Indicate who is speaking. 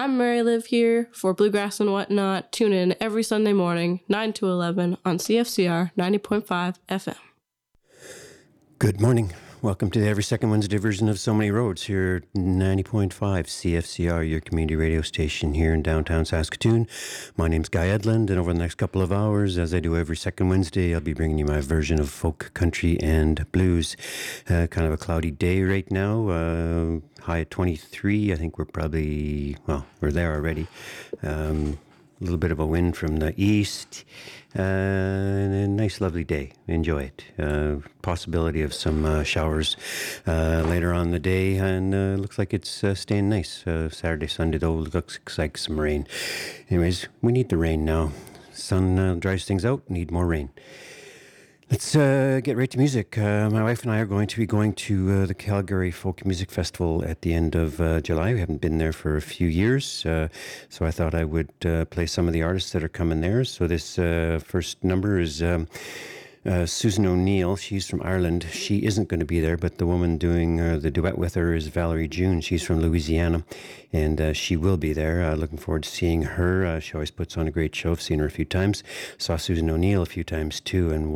Speaker 1: I'm Mary Liv here for Bluegrass and Whatnot. Tune in every Sunday morning, 9 to 11 on CFCR 90.5 FM.
Speaker 2: Good morning. Welcome to the Every Second Wednesday version of So Many Roads here at 90.5 CFCR, your community radio station here in downtown Saskatoon. My name's Guy Edlund, and over the next couple of hours, as I do every second Wednesday, I'll be bringing you my version of folk, country, and blues. Kind of a cloudy day right now, high at 23. I think we're probably, well, we're there already. A little bit of a wind from the east, and a nice lovely day. Enjoy it. Possibility of some showers later on in the day, and looks like it's staying nice. Saturday, Sunday though, looks like some rain. Anyways, we need the rain now. Sun dries things out, need more rain. Let's get right to music. My wife and I are going to be going to the Calgary Folk Music Festival at the end of July. We haven't been there for a few years, so I thought I would play some of the artists that are coming there. So this first number is Susan O'Neill. She's from Ireland. She isn't going to be there, but the woman doing the duet with her is Valerie June. She's from Louisiana, and she will be there. Looking forward to seeing her. She always puts on a great show. I've seen her a few times. Saw Susan O'Neill a few times too, and